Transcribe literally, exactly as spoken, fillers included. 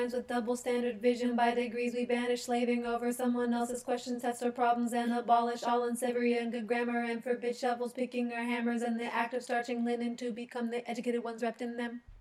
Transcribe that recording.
With double standard vision, by degrees we banish slaving over someone else's questions, test our problems, and abolish all unsavory and good grammar, and forbid shovels picking our hammers and the act of starching linen to become the educated ones wrapped in them.